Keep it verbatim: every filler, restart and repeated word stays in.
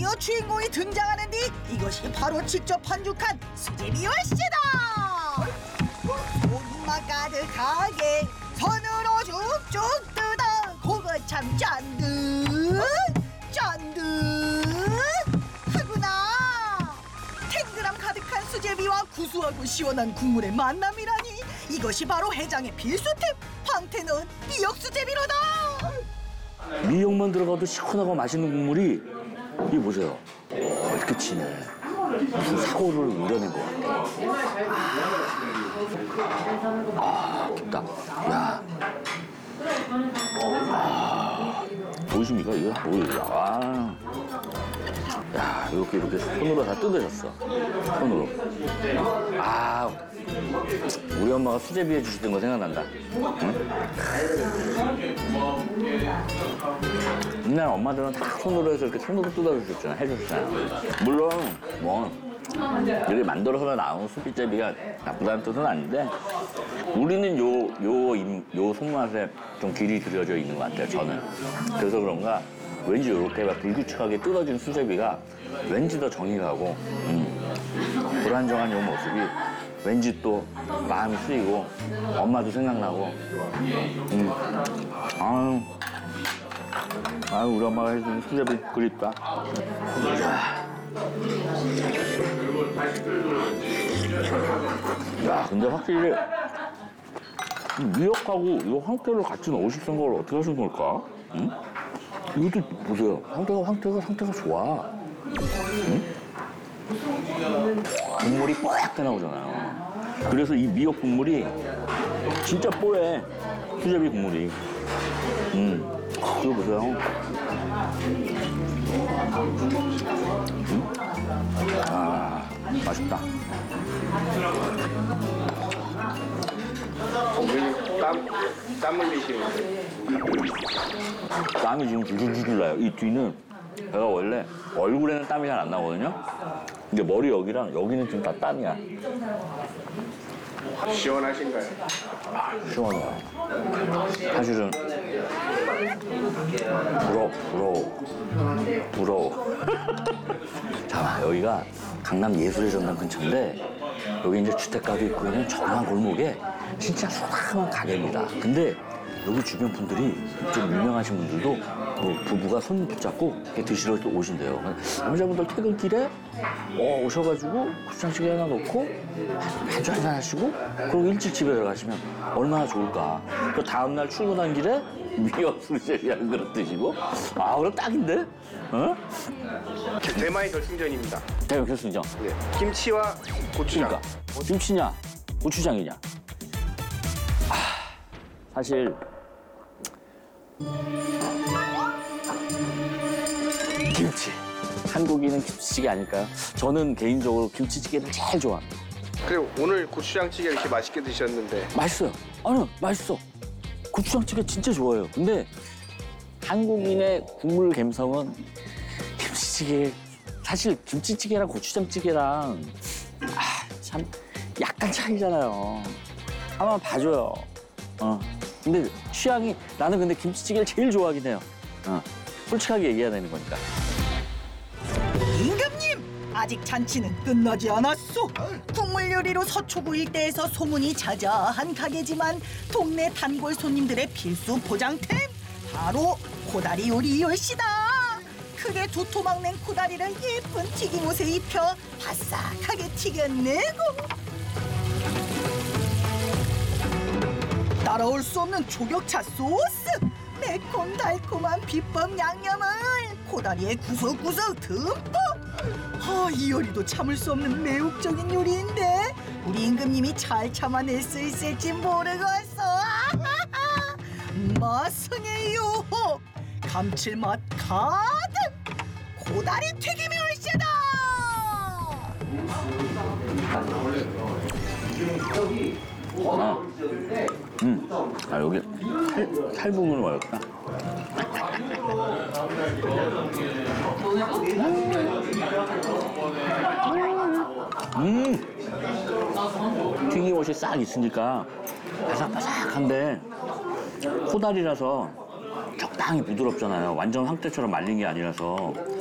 드디어 주인공이 등장하는데 이것이 바로 직접 반죽한 수제비 월시다. 손맛 가득하게 손으로 쭉쭉 뜯어 고거참 짠득 짠득 하구나. 탱글함 가득한 수제비와 구수하고 시원한 국물의 만남이라니 이것이 바로 해장의 필수템 황태 넣은 미역 수제비로다. 미역만 들어가도 시원하고 맛있는 국물이 이 보세요. 이렇게 치네. 무슨 사고를 우려낸 것 같아. 아, 아 깊다. 야. 아, 보이십니까? 이거 보이죠? 아. 야, 이렇게 이렇게 손으로 다 뜯어졌어. 손으로. 아, 우리 엄마가 수제비 해주시던 거 생각난다. 응? 옛날 엄마들은 다 손으로 해서 이렇게 손으로 뜯어주셨잖아, 해줬잖아. 물론 뭐 이렇게 만들어서 나온 수비제비가 나쁘다는 뜻은 아닌데 우리는 요, 요, 임, 요 손맛에 좀 길이 들여져 있는 것 같아요, 저는. 그래서 그런가 왠지 이렇게 불규칙하게 뜯어진 수제비가 왠지 더 정이 가고 음, 불안정한 요 모습이 왠지 또 마음이 쓰이고 엄마도 생각나고 음, 아유, 아유 우리 엄마가 해준 수제비 그립다. 야, 근데 확실히 미역하고 이 황태를 같이 넣으실 생각을 어떻게 하신 걸까? 응? 이것도 보세요. 황태가 황태가 상태가 좋아. 응? 국물이 뽀얗게 나오잖아요. 그래서 이 미역 국물이 진짜 뽀해. 수제비 국물이. 음, 이거 보세요. 음? 아, 맛있다. 땀, 땀 흘리시는데. 땀이 지금 줄줄줄 나요. 이 뒤는 제가 원래 얼굴에는 땀이 잘 안 나거든요. 근데 머리 여기랑 여기는 지금 다 땀이야. 시원하신가요? 아, 시원해요. 사실은 부러워, 부러워, 부러워. 잠깐만, 여기가 강남 예술의 전당 근처인데 여기 이제 주택가도 있고 그냥 조그만 골목에 진짜 소박한 가게입니다. 근데 여기 주변 분들이 좀 유명하신 분들도 뭐 부부가 손 붙잡고 이렇게 드시러 또 오신대요. 남자분들 퇴근길에 어, 오셔가지고 고추장찌개 하나 넣고 한주 한잔 하시고 그리고 일찍 집에 들어가시면 얼마나 좋을까. 그 다음날 출근한 길에 미역 수제비 한 그릇 드시고 아 그럼 딱인데? 어? 대만의 결승전입니다. 대만 결승전. 네. 김치와 고추장. 그러니까 김치냐 고추장이냐. 아, 사실 김치. 한국인은 김치찌개 아닐까요? 저는 개인적으로 김치찌개를 제일 좋아합니다. 그리고 오늘 고추장찌개 이렇게 맛있게 드셨는데 맛있어요. 아니, 맛있어. 고추장찌개 진짜 좋아해요. 근데 한국인의 국물 감성은 김치찌개, 사실 김치찌개랑 고추장찌개랑 아, 참 약간 차이잖아요. 한번 봐줘요. 어. 근데 취향이 나는 근데 김치찌개를 제일 좋아하긴 해요. 어. 솔직하게 얘기해야 되는 거니까. 임금님 아직 잔치는 끝나지 않았소. 국물 요리로 서초구 일대에서 소문이 자자한 가게지만 동네 단골 손님들의 필수 포장템 바로 코다리 요리 열시다. 크게 두 토막 낸 코다리를 예쁜 튀김옷에 입혀 바싹하게 튀겨내고 따라올 수 없는 초격차 소스, 매콤달콤한 비법 양념을 코다리에 구석구석 듬뿍. 아, 이 요리도 참을 수 없는 매혹적인 요리인데 우리 임금님이 잘 참아낼 수 있을지 모르겠어. 맛성의 유혹, 감칠맛 가득 코다리 튀김이 올시다. 아, 음, 아 여기 살, 살 부분을 먹었다. 음, 튀김옷이 싹 있으니까 바삭바삭한데 코다리라서 적당히 부드럽잖아요. 완전 황태처럼 말린 게 아니라서